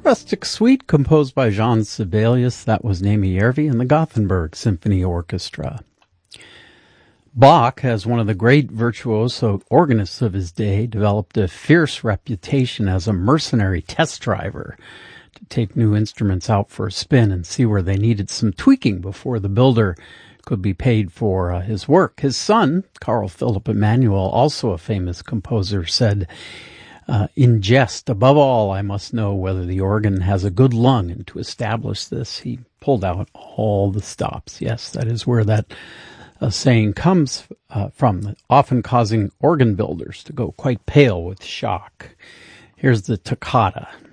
Rustic Suite, composed by Jean Sibelius. That was Naomi Järvi and the Gothenburg Symphony Orchestra. Bach, as one of the great virtuoso organists of his day, developed a fierce reputation as a mercenary test driver to take new instruments out for a spin and see where they needed some tweaking before the builder could be paid for his work. His son, Carl Philipp Emanuel, also a famous composer, said, in jest, above all, I must know whether the organ has a good lung, and to establish this, he pulled out all the stops. Yes, that is where that saying comes from, often causing organ builders to go quite pale with shock. Here's the toccata.